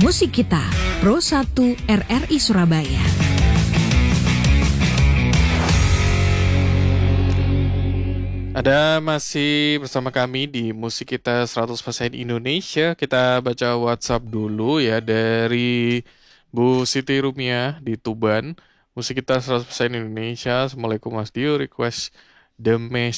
Musik Kita, Pro 1 RRI Surabaya. Ada masih bersama kami di Musik Kita 100% Indonesia. Kita baca WhatsApp dulu ya dari Bu Siti Rumia di Tuban. Musik Kita 100% Indonesia. Assalamualaikum Mas Dio, request The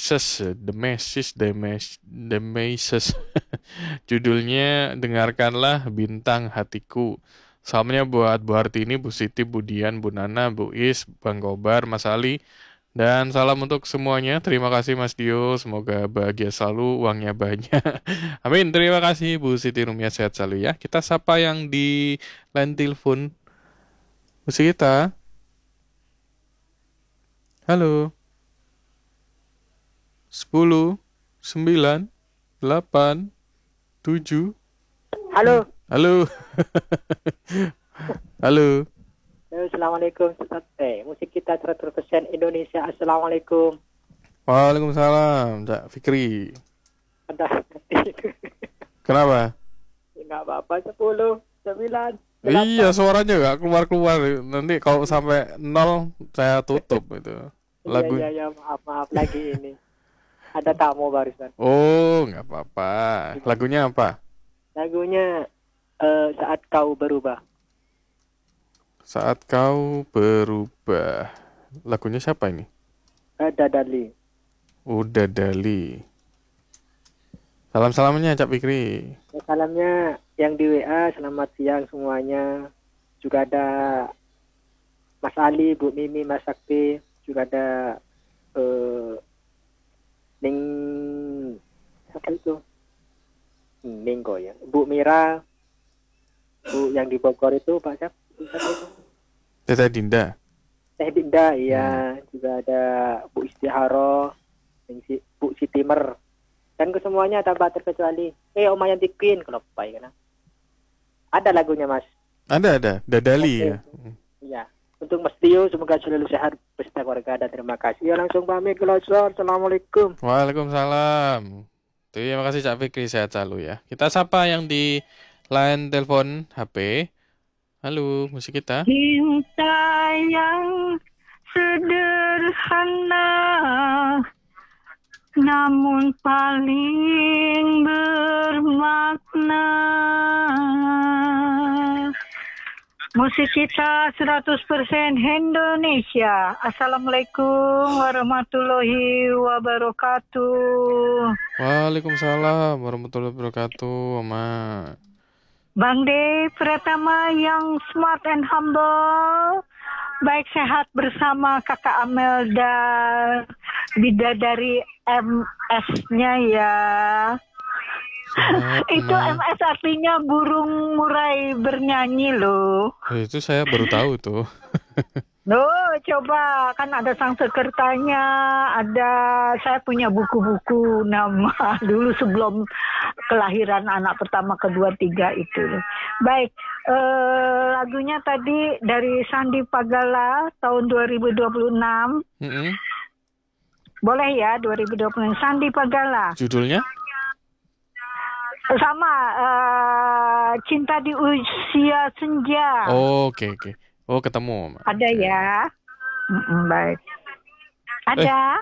Messages. Judulnya Dengarkanlah Bintang Hatiku. Salamnya buat Bu Hartini, Bu Siti, Bu Dian, Bu Nana, Bu Is, Bang Kobar, Mas Ali. Dan salam untuk semuanya. Terima kasih Mas Dio. Semoga bahagia selalu, uangnya banyak. Amin. Terima kasih Bu Siti Rumia, sehat selalu ya. Kita sapa yang di line telepon. Bu Sita. Halo. 10, 9, 8, 7. Halo. Halo. Halo. Assalamualaikum. Musik Kita 100% Indonesia. Assalamualaikum. Waalaikumsalam, Cak Fikri. Ada. Kenapa? Enggak apa-apa. 10, 9. Iya, suaranya nggak keluar-keluar. Nanti kalau sampai 0 saya tutup itu. Lagu. Iya, maaf lagi ini. Ada tamu barusan. Oh, nggak apa-apa. Lagunya apa? Lagunya Saat Kau Berubah. Saat Kau Berubah. Lagunya siapa ini? Dadali. Udah Dali. Salam-salamnya Cak Fikri. Salamnya yang di WA, selamat siang semuanya. Juga ada Mas Ali, Bu Mimi, Mas Sakti. Juga ada Ning, apa itu? Ningko ya. Bu Mira, Bu yang di Bogor itu, Pak Syaf. Teta Dinda. Teh Dinda, iya. Juga ada Bu Istiharo, Bu Sitimer. Dan kesemuanya tanpa terkecuali. Omayan Tikin, kelopai kan. Ada lagunya, Mas. Ada. Dadali ya. Iya. Untuk Mas Tio, semoga selalu sehat beserta keluarga dan terima kasih. Ya langsung pamit ke Losor. Assalamualaikum. Waalaikumsalam. Terima kasih Cak Fikri, sehat selalu ya. Kita sapa yang di line telepon HP. Halo, Musik Kita. Cinta yang sederhana namun paling bermakna. Musik Kita 100% Indonesia. Assalamualaikum warahmatullahi wabarakatuh. Waalaikumsalam warahmatullahi wabarakatuh, Mama. Bang D Pratama yang smart and humble. Baik sehat bersama Kakak Amel dan bidadari MS-nya ya. Itu MS artinya burung murai bernyanyi loh. Itu saya baru tahu tuh. Loh, coba kan ada sang sekertanya, ada saya punya buku-buku nama dulu sebelum kelahiran anak pertama, kedua, tiga itu. Baik, lagunya tadi dari Sandi Pagala tahun 2026. Boleh ya 2026 Sandi Pagala. Judulnya? Sama Cinta di Usia Senja. Oh, oke. Oh, ketemu, Mama. Ada ya. Baik. Ada.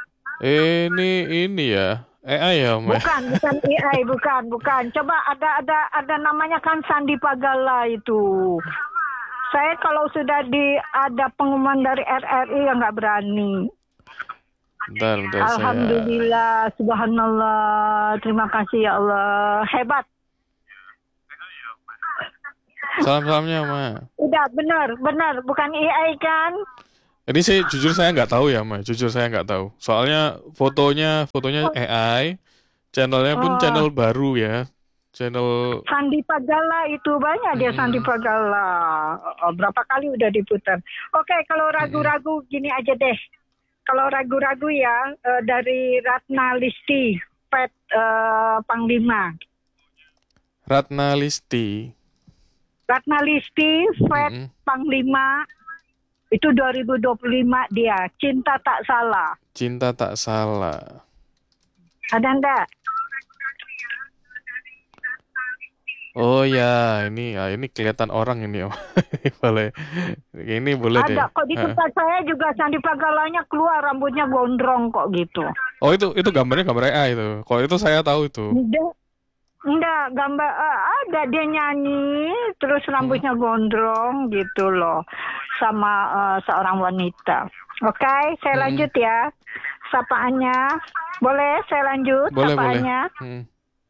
Ini ya. AI ya, Mama. Bukan AI, bukan. Coba ada namanya kan Sandi Pagala itu. Saya kalau sudah ada pengumuman dari RRI ya nggak berani. Bentar Alhamdulillah, subhanallah. Terima kasih ya Allah. Hebat. Salam-salamnya, Ma. Udah, benar. Bukan AI kan? Ini jujur saya nggak tahu ya, Ma. Jujur saya nggak tahu. Soalnya fotonya AI. Channelnya pun channel baru ya. Channel Sandi Pagala itu banyak dia Sandi Pagala. Berapa kali udah diputar. Oke, kalau ragu-ragu gini aja deh. Kalau ragu-ragu ya dari Ratna Listi, Pet Panglima. Ratna Listi, Fed Panglima itu 2025 dia. Cinta Tak Salah. Ada enggak? Oh ya, ini kelihatan orang ini Om. Boleh. Ini boleh deh. Ada kok di Heeh. tempat saya juga Candi Pagalanya keluar rambutnya gondrong kok gitu. Oh itu gambar A itu. Kalau itu saya tahu itu. Enggak, gambar ada dia nyanyi terus Hmm. rambutnya gondrong gitu loh sama seorang wanita. Oke, saya Mm-mm. lanjut ya. Sapaannya. Boleh saya lanjut Boleh boleh. sapaannya? Hmm.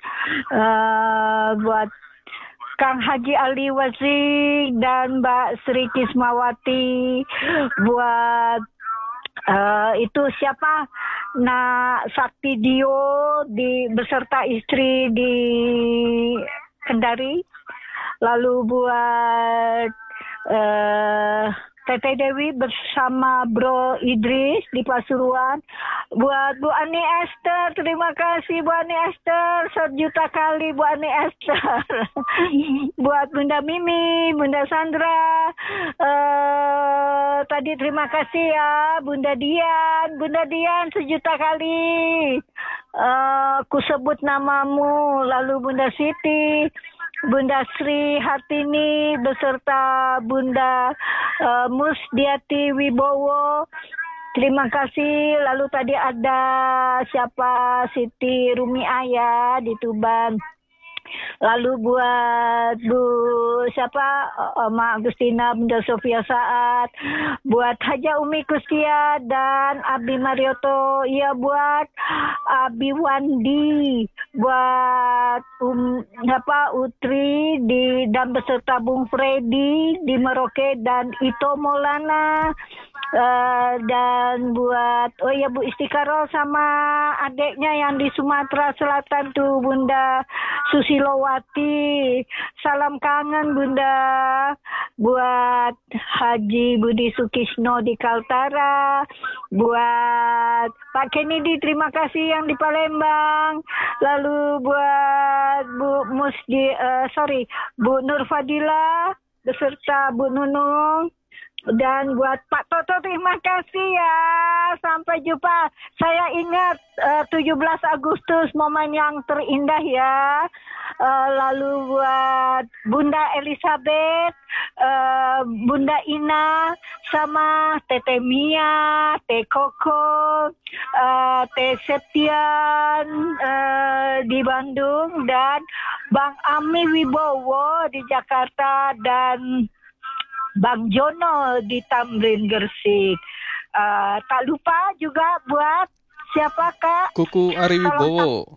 Buat Kang Haji Ali Wazi dan Mbak Sri Kismawati, buat itu siapa? Sakti Dio beserta istri di Kendari. Lalu buat eh Teteh Dewi bersama Bro Idris di Pasuruan. Buat Bu Ani Esther, terima kasih Bu Ani Esther, 1 juta kali Bu Ani Esther. Buat Bunda Mimi, Bunda Sandra, tadi terima kasih ya Bunda Dian 1 juta kali. Ku sebut namamu, lalu Bunda Siti, Bunda Sri Hartini beserta Bunda Musdiati Wibowo. Terima kasih. Lalu tadi ada siapa? Siti Rumi Ayah di Tuban. Lalu buat Bu siapa? Oma Agustina, Bunda Sofia Saat, buat Haja Umi Kustia dan Abi Marioto, iya buat Abi Wandi, buat Utri dan beserta Bung Freddy di Merauke dan Ito Maulana. Dan buat Bu Istiqaro sama adiknya yang di Sumatera Selatan tuh Bunda Susilowati. Salam kangen Bunda. Buat Haji Budi Sukisno di Kaltara. Buat Pak Kennedy, terima kasih yang di Palembang. Lalu buat Bu Nur Fadila beserta Bu Nunung. Dan buat Pak Toto, terima kasih ya. Sampai jumpa. Saya ingat 17 Agustus momen yang terindah ya. Lalu buat Bunda Elizabeth, Bunda Ina, sama Tete Mia, Teh Koko, Teh Septian di Bandung, dan Bang Ami Wibowo di Jakarta, dan Bang Jono di Tamrin Gresik. Tak lupa juga buat siapa Kak? Kuku Ari Wibowo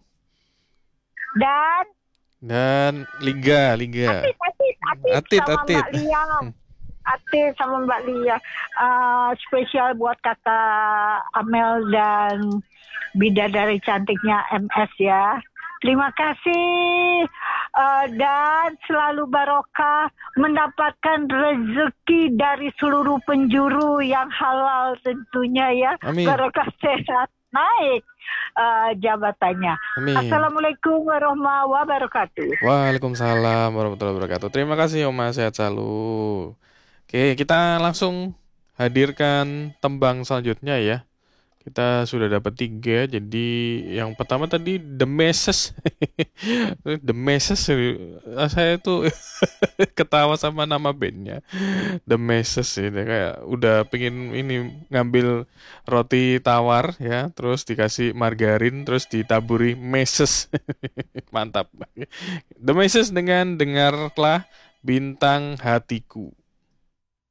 dan Liga. Atit sama Atit. Mbak Lia. Atit sama Mbak Lia. Spesial buat Kakak Amel dan bidadari cantiknya MS ya. Terima kasih dan selalu barokah, mendapatkan rezeki dari seluruh penjuru yang halal tentunya ya. Amin. Barokah sehat, naik jabatannya. Amin. Assalamualaikum warahmatullahi wabarakatuh. Waalaikumsalam warahmatullahi wabarakatuh. Terima kasih Oma, sehat selalu. Oke, kita langsung hadirkan tembang selanjutnya ya. Kita sudah dapat 3, jadi yang pertama tadi The Messes. The Messes, saya tuh ketawa sama nama bandnya. The Messes ini kayak udah pengen ini ngambil roti tawar ya, terus dikasih margarin, terus ditaburi meses. Mantap. The Messes dengan Dengarlah Bintang Hatiku.